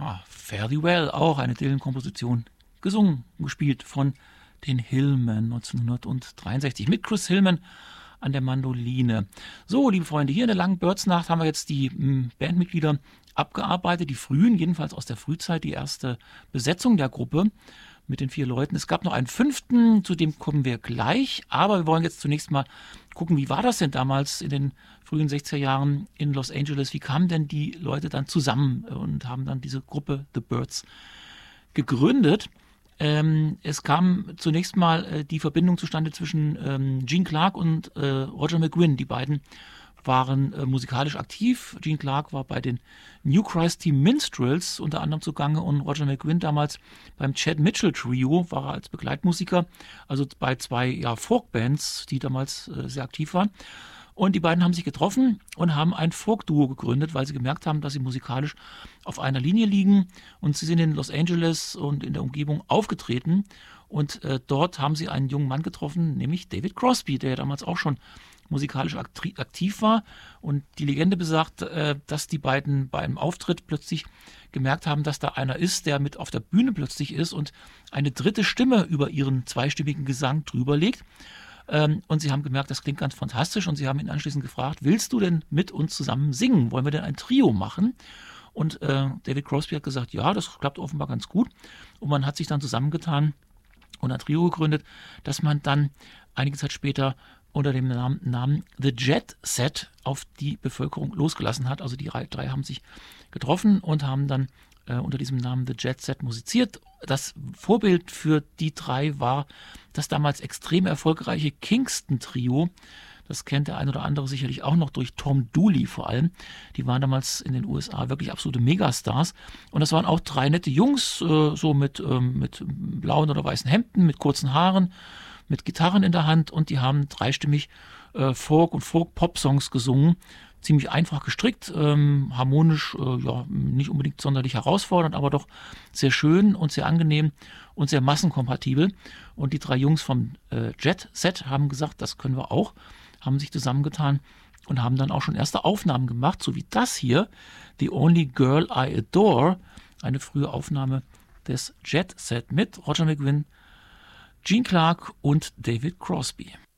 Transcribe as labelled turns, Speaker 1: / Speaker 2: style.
Speaker 1: Fare Thee Well, auch eine Dylan-Komposition, gesungen und gespielt von den Hillman 1963 mit Chris Hillman an der Mandoline. So, liebe Freunde, hier in der langen Birds-Nacht haben wir jetzt die Bandmitglieder abgearbeitet, die frühen, jedenfalls aus der Frühzeit, die erste Besetzung der Gruppe mit den 4 Leuten. Es gab noch einen 5., zu dem kommen wir gleich, aber wir wollen jetzt zunächst mal gucken, wie war das denn damals in den frühen 60er Jahren in Los Angeles? Wie kamen denn die Leute dann zusammen und haben dann diese Gruppe The Byrds gegründet? Es kam zunächst mal die Verbindung zustande zwischen Gene Clark und Roger McGuinn. Die beiden waren musikalisch aktiv. Gene Clark war bei den New Christy Minstrels unter anderem zugange und Roger McGuinn damals beim Chad Mitchell Trio war er als Begleitmusiker, also bei 2 Folkbands, die damals sehr aktiv waren. Und die beiden haben sich getroffen und haben ein Folk-Duo gegründet, weil sie gemerkt haben, dass sie musikalisch auf einer Linie liegen. Und sie sind in Los Angeles und in der Umgebung aufgetreten. Und dort haben sie einen jungen Mann getroffen, nämlich David Crosby, der ja damals auch schon musikalisch aktiv war. Und die Legende besagt, dass die beiden bei einem Auftritt plötzlich gemerkt haben, dass da einer ist, der mit auf der Bühne plötzlich ist und eine dritte Stimme über ihren zweistimmigen Gesang drüber legt. Und sie haben gemerkt, das klingt ganz fantastisch und sie haben ihn anschließend gefragt, willst du denn mit uns zusammen singen? Wollen wir denn ein Trio machen? Und David Crosby hat gesagt, ja, das klappt offenbar ganz gut. Und man hat sich dann zusammengetan und ein Trio gegründet, das man dann einige Zeit später unter dem Namen The Jet Set auf die Bevölkerung losgelassen hat. Also die 3 haben sich getroffen und haben dann unter diesem Namen The Jet Set musiziert. Das Vorbild für die 3 war das damals extrem erfolgreiche Kingston-Trio. Das kennt der ein oder andere sicherlich auch noch durch Tom Dooley vor allem. Die waren damals in den USA wirklich absolute Megastars. Und das waren auch 3 nette Jungs, so mit blauen oder weißen Hemden, mit kurzen Haaren, mit Gitarren in der Hand. Und die haben dreistimmig Folk- und Folk-Pop-Songs gesungen. Ziemlich einfach gestrickt, harmonisch, nicht unbedingt sonderlich herausfordernd, aber doch sehr schön und sehr angenehm und sehr massenkompatibel. Und die 3 Jungs vom Jet Set haben gesagt, das können wir auch, haben sich zusammengetan und haben dann auch schon erste Aufnahmen gemacht, so wie das hier, The Only Girl I Adore, eine frühe Aufnahme des Jet Set mit Roger McGuinn, Gene Clark und David Crosby.